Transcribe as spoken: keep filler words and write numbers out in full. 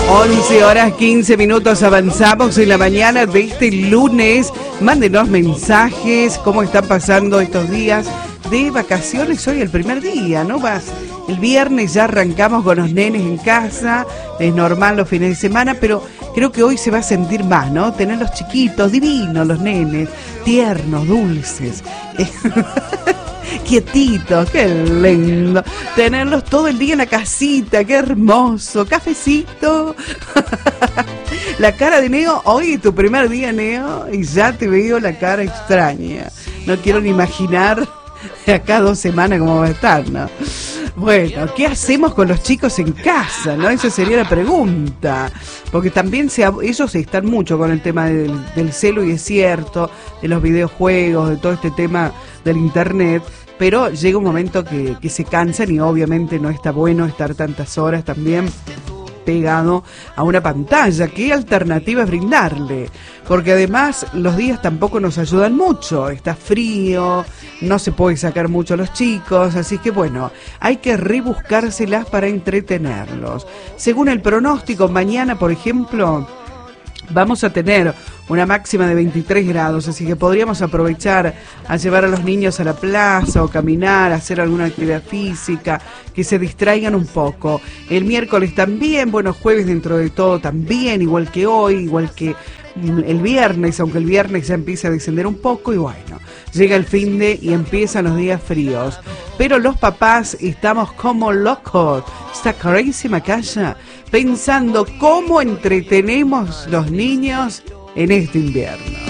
once horas quince minutos avanzamos en la mañana de este lunes. Mándenos mensajes, cómo están pasando estos días de vacaciones. Hoy el primer día, ¿no? Vas, el viernes ya arrancamos con los nenes en casa, es normal los fines de semana, pero creo que hoy se va a sentir más, ¿no? Tener los chiquitos, divinos los nenes, tiernos, dulces. Quietitos, qué lindo. Tenerlos todo el día en la casita, qué hermoso. Cafecito. La cara de Neo, hoy es tu primer día, Neo, y ya te veo la cara extraña. No quiero ni imaginar de acá dos semanas cómo va a estar, ¿no? Bueno, ¿qué hacemos con los chicos en casa, no? Esa sería la pregunta. Porque también se, ellos están mucho con el tema del, del celu, y es cierto, de los videojuegos, de todo este tema del internet, pero llega un momento que, que se cansan y obviamente no está bueno estar tantas horas también pegado a una pantalla. ¿Qué alternativa es brindarle? Porque además los días tampoco nos ayudan mucho, está frío, no se puede sacar mucho a los chicos, así que bueno, hay que rebuscárselas para entretenerlos. Según el pronóstico, mañana, por ejemplo, vamos a tener una máxima de veintitrés grados, así que podríamos aprovechar a llevar a los niños a la plaza o caminar, hacer alguna actividad física, que se distraigan un poco. El miércoles también, bueno, jueves dentro de todo también, igual que hoy, igual que el viernes, aunque el viernes ya empieza a descender un poco, y bueno, llega el fin de y empiezan los días fríos. Pero los papás estamos como locos, esta crazy Macaya, pensando cómo entretenemos los niños en este invierno.